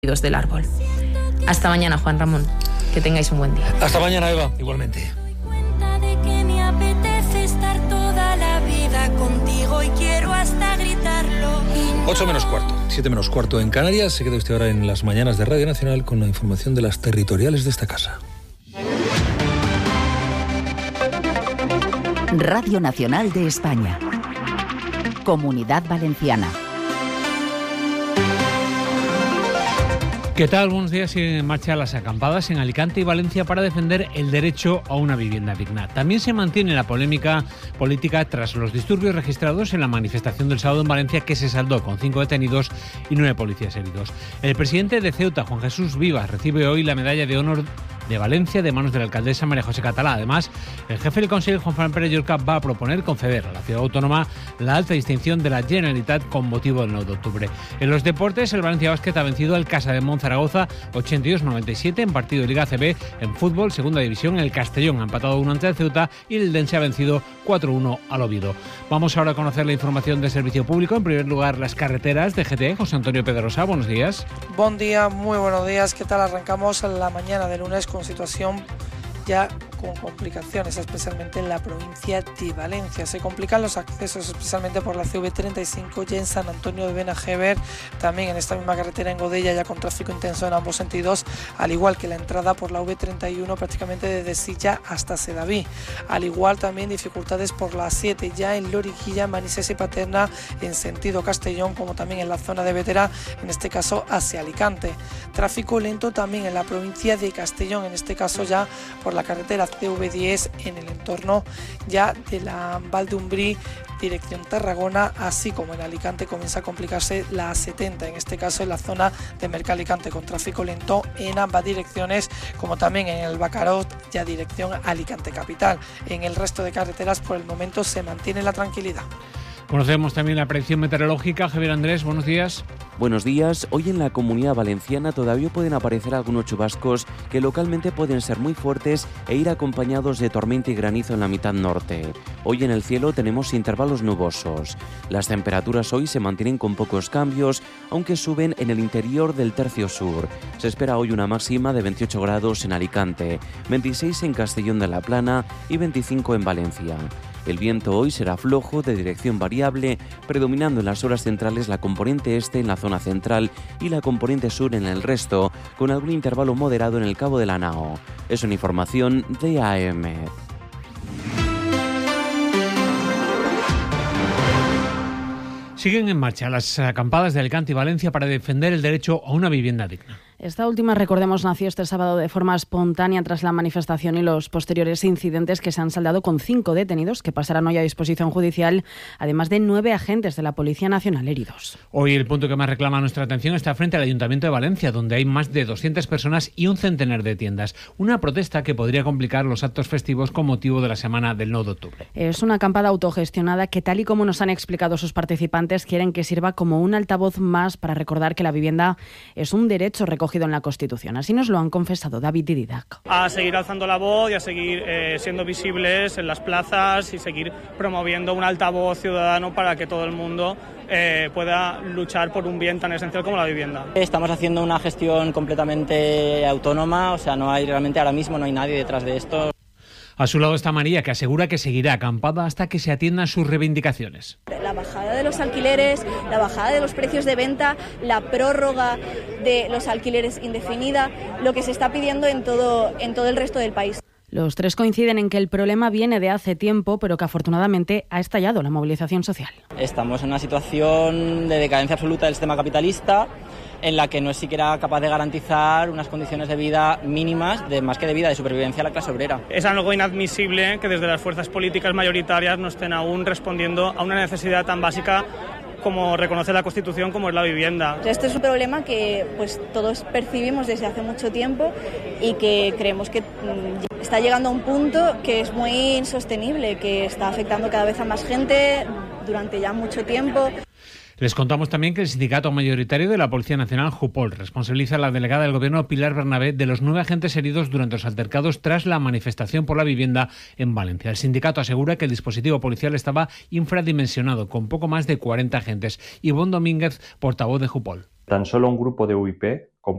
del árbol. Hasta mañana, Juan Ramón. Que tengáis un buen día. Hasta mañana, Eva. Igualmente. 8 menos cuarto, 7 menos cuarto en Canarias. Se queda usted ahora en las mañanas de Radio Nacional con la información de las territoriales de esta casa. Radio Nacional de España. Comunidad Valenciana. ¿Qué tal? Buenos días. Siguen en marcha las acampadas en Alicante y Valencia para defender el derecho a una vivienda digna. También se mantiene la polémica política tras los disturbios registrados en la manifestación del sábado en Valencia, que se saldó con 5 detenidos y 9 policías heridos. El presidente de Ceuta, Juan Jesús Vivas, recibe hoy la medalla de honor de Valencia de manos de la alcaldesa María José Catalá. Además, el jefe del Consejo, Juan Fran Pérez Llorca, va a proponer conceder a la ciudad autónoma la alta distinción de la Generalitat con motivo del 9 de octubre. En los deportes, el Valencia Basket ha vencido al Casademont Zaragoza 82-97 en partido de Liga ACB. En fútbol, segunda división, el Castellón ha empatado 1 ante el Ceuta y el Eldense ha vencido 4-1 al Oviedo. Vamos ahora a conocer la información del servicio público. En primer lugar, las carreteras de GT. José Antonio Pedrosa, buenos días. Buen día, muy buenos días. ¿Qué tal? Arrancamos la mañana de lunes con situación ya con complicaciones, especialmente en la provincia de Valencia. Se complican los accesos, especialmente por la CV35 ya en San Antonio de Benajever, también en esta misma carretera en Godella, ya con tráfico intenso en ambos sentidos, al igual que la entrada por la V31 prácticamente desde Silla hasta Sedaví. Al igual también dificultades por la 7 ya en Loriguilla, Manises y Paterna en sentido Castellón, como también en la zona de Vetera, en este caso hacia Alicante. Tráfico lento también en la provincia de Castellón, en este caso ya por la carretera CV10 en el entorno ya de la Valdumbrí dirección Tarragona, así como en Alicante comienza a complicarse la A70, en este caso en la zona de Mercalicante, con tráfico lento en ambas direcciones, como también en el Bacarot, ya dirección Alicante capital. En el resto de carreteras por el momento se mantiene la tranquilidad. Conocemos también la predicción meteorológica. Javier Andrés, buenos días. Buenos días. Hoy en la Comunidad Valenciana todavía pueden aparecer algunos chubascos que localmente pueden ser muy fuertes e ir acompañados de tormenta y granizo en la mitad norte. Hoy en el cielo tenemos intervalos nubosos. Las temperaturas hoy se mantienen con pocos cambios, aunque suben en el interior del tercio sur. Se espera hoy una máxima de 28 grados en Alicante, 26 en Castellón de la Plana y 25 en Valencia. El viento hoy será flojo, de dirección variable, predominando en las horas centrales la componente este en la zona central y la componente sur en el resto, con algún intervalo moderado en el Cabo de la Nao. Es una información de AM. Siguen en marcha las acampadas de Alicante y Valencia para defender el derecho a una vivienda digna. Esta última, recordemos, nació este sábado de forma espontánea tras la manifestación y los posteriores incidentes que se han saldado con 5 detenidos que pasarán hoy a disposición judicial, además de 9 agentes de la Policía Nacional heridos. Hoy el punto que más reclama nuestra atención está frente al Ayuntamiento de Valencia, donde hay más de 200 personas y un centenar de tiendas. Una protesta que podría complicar los actos festivos con motivo de la semana del 9 de octubre. Es una acampada autogestionada que, tal y como nos han explicado sus participantes, quieren que sirva como un altavoz más para recordar que la vivienda es un derecho recogido en la Constitución. Así nos lo han confesado David y Didac. A seguir alzando la voz y a seguir siendo visibles en las plazas y seguir promoviendo un altavoz ciudadano para que todo el mundo pueda luchar por un bien tan esencial como la vivienda. Estamos haciendo una gestión completamente autónoma, o sea, realmente ahora mismo no hay nadie detrás de esto. A su lado está María, que asegura que seguirá acampada hasta que se atiendan sus reivindicaciones. La bajada de los alquileres, la bajada de los precios de venta, la prórroga de los alquileres indefinida, lo que se está pidiendo en todo el resto del país. Los tres coinciden en que el problema viene de hace tiempo, pero que afortunadamente ha estallado la movilización social. Estamos en una situación de decadencia absoluta del sistema capitalista, en la que no es siquiera capaz de garantizar unas condiciones de vida mínimas, más que de vida, de supervivencia a la clase obrera. Es algo inadmisible que desde las fuerzas políticas mayoritarias no estén aún respondiendo a una necesidad tan básica como reconoce la Constitución, como es la vivienda. Este es un problema que todos percibimos desde hace mucho tiempo y que creemos que está llegando a un punto que es muy insostenible, que está afectando cada vez a más gente durante ya mucho tiempo. Les contamos también que el sindicato mayoritario de la Policía Nacional, Jupol, responsabiliza a la delegada del Gobierno, Pilar Bernabé, de los 9 agentes heridos durante los altercados tras la manifestación por la vivienda en Valencia. El sindicato asegura que el dispositivo policial estaba infradimensionado, con poco más de 40 agentes. Ivonne Domínguez, portavoz de Jupol. Tan solo un grupo de UIP,